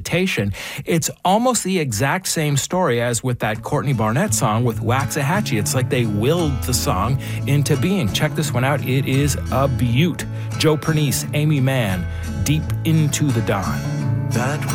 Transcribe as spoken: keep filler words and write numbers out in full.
meditation. It's almost the exact same story as with that Courtney Barnett song with Waxahachie. It's like they willed the song into being. Check this one out. It is a beaut. Joe Pernice, Amy Mann, Deep Into the Dawn. That